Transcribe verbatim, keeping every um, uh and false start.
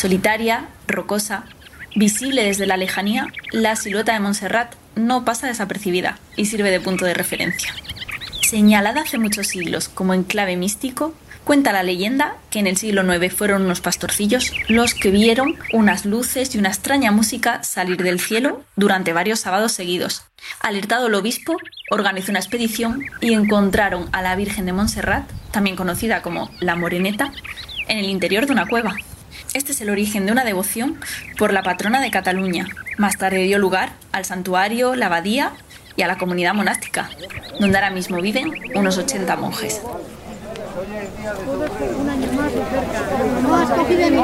Solitaria, rocosa, visible desde la lejanía, la silueta de Montserrat no pasa desapercibida y sirve de punto de referencia. Señalada hace muchos siglos como enclave místico, cuenta la leyenda que en el siglo nueve fueron unos pastorcillos los que vieron unas luces y una extraña música salir del cielo durante varios sábados seguidos. Alertado el obispo, organizó una expedición y encontraron a la Virgen de Montserrat, también conocida como la Moreneta, en el interior de una cueva. Este es el origen de una devoción por la patrona de Cataluña. Más tarde dio lugar al santuario, la abadía y a la comunidad monástica, donde ahora mismo viven unos ochenta monjes.